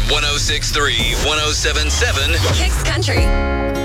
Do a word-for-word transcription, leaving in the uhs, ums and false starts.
one oh six point three, one oh seven point seven Kicks Country.